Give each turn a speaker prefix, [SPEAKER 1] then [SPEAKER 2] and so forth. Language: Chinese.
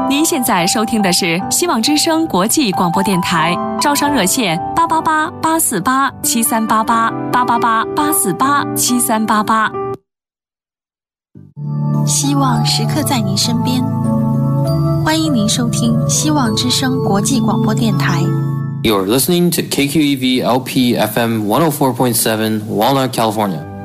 [SPEAKER 1] 您现在收听的是希望之声国际广播电台，招商热线888-848-7388，888-848-7388。
[SPEAKER 2] 希望时刻在您身边，欢迎您收听希望之声国际广播电台。
[SPEAKER 3] You're listening to KQEV LP FM 104.7 Walnut, California.